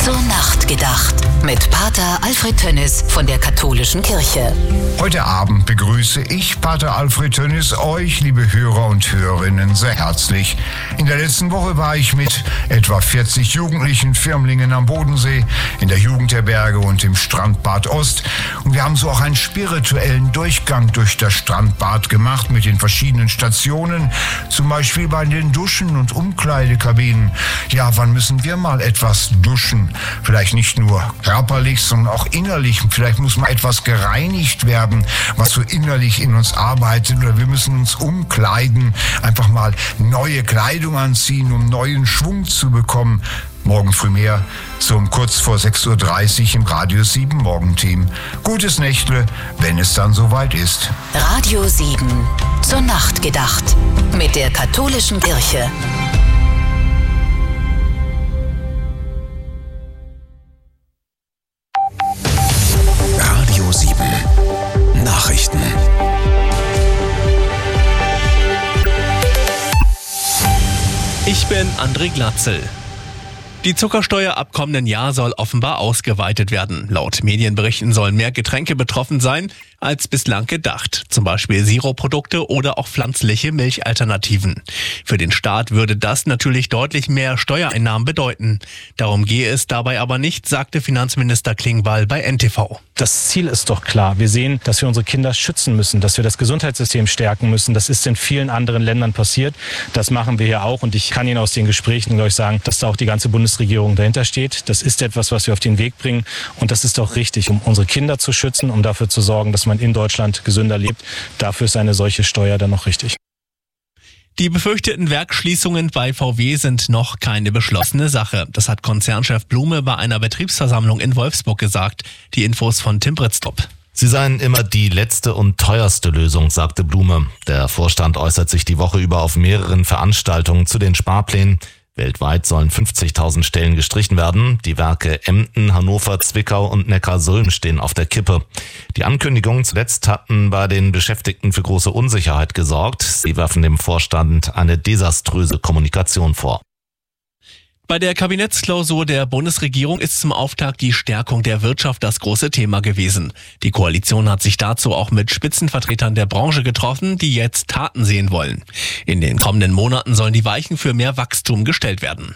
Zur Nacht gedacht. Mit Pater Alfred Tönnis von der Katholischen Kirche. Heute Abend begrüße ich, Pater Alfred Tönnis, euch, liebe Hörer und Hörerinnen, sehr herzlich. In der letzten Woche war ich mit etwa 40 jugendlichen Firmlingen am Bodensee, in der Jugendherberge und im Strandbad Ost. Und wir haben so auch einen spirituellen Durchgang durch das Strandbad gemacht mit den verschiedenen Stationen, zum Beispiel bei den Duschen und Umkleidekabinen. Ja, wann müssen wir mal etwas duschen? Vielleicht nicht nur körperlich, sondern auch innerlich. Vielleicht muss mal etwas gereinigt werden, was so innerlich in uns arbeitet. Oder wir müssen uns umkleiden, einfach mal neue Kleidung anziehen, um neuen Schwung zu bekommen. Morgen früh mehr, so um kurz vor 6.30 Uhr im Radio 7 Morgenteam. Gutes Nächtle, wenn es dann soweit ist. Radio 7. Zur Nacht gedacht. Mit der Katholischen Kirche. Radio 7 Nachrichten. Ich bin André Glatzel. Die Zuckersteuer ab kommenden Jahr soll offenbar ausgeweitet werden. Laut Medienberichten sollen mehr Getränke betroffen sein als bislang gedacht. Zum Beispiel Sirupprodukte oder auch pflanzliche Milchalternativen. Für den Staat würde das natürlich deutlich mehr Steuereinnahmen bedeuten. Darum gehe es dabei aber nicht, sagte Finanzminister Klingbeil bei NTV. Das Ziel ist doch klar. Wir sehen, dass wir unsere Kinder schützen müssen, dass wir das Gesundheitssystem stärken müssen. Das ist in vielen anderen Ländern passiert. Das machen wir hier auch. Und ich kann Ihnen aus den Gesprächen, glaube ich, sagen, dass da auch die ganze Bundesregierung dahinter steht. Das ist etwas, was wir auf den Weg bringen. Und das ist auch richtig, um unsere Kinder zu schützen, um dafür zu sorgen, dass man in Deutschland gesünder lebt. Dafür ist eine solche Steuer dann noch richtig. Die befürchteten Werksschließungen bei VW sind noch keine beschlossene Sache. Das hat Konzernchef Blume bei einer Betriebsversammlung in Wolfsburg gesagt. Die Infos von Tim Britztrup. Sie seien immer die letzte und teuerste Lösung, sagte Blume. Der Vorstand äußert sich die Woche über auf mehreren Veranstaltungen zu den Sparplänen. Weltweit sollen 50.000 Stellen gestrichen werden. Die Werke Emden, Hannover, Zwickau und Neckarsulm stehen auf der Kippe. Die Ankündigungen zuletzt hatten bei den Beschäftigten für große Unsicherheit gesorgt. Sie werfen dem Vorstand eine desaströse Kommunikation vor. Bei der Kabinettsklausur der Bundesregierung ist zum Auftakt die Stärkung der Wirtschaft das große Thema gewesen. Die Koalition hat sich dazu auch mit Spitzenvertretern der Branche getroffen, die jetzt Taten sehen wollen. In den kommenden Monaten sollen die Weichen für mehr Wachstum gestellt werden.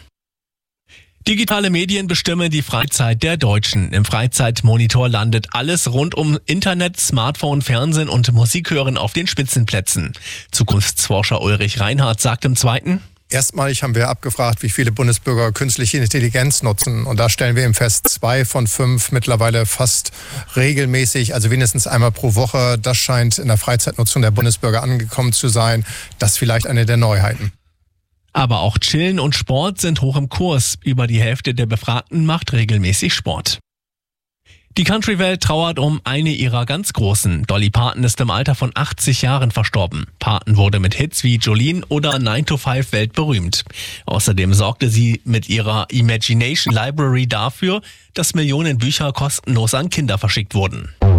Digitale Medien bestimmen die Freizeit der Deutschen. Im Freizeitmonitor landet alles rund um Internet, Smartphone, Fernsehen und Musik hören auf den Spitzenplätzen. Zukunftsforscher Ulrich Reinhardt sagt im Zweiten: Erstmalig haben wir abgefragt, wie viele Bundesbürger künstliche Intelligenz nutzen. Und da stellen wir eben fest, 2 von 5 mittlerweile fast regelmäßig, also mindestens einmal pro Woche. Das scheint in der Freizeitnutzung der Bundesbürger angekommen zu sein. Das ist vielleicht eine der Neuheiten. Aber auch Chillen und Sport sind hoch im Kurs. Über die Hälfte der Befragten macht regelmäßig Sport. Die Country-Welt trauert um eine ihrer ganz Großen. Dolly Parton ist im Alter von 80 Jahren verstorben. Parton wurde mit Hits wie Jolene oder 9 to 5 weltberühmt. Außerdem sorgte sie mit ihrer Imagination Library dafür, dass Millionen Bücher kostenlos an Kinder verschickt wurden.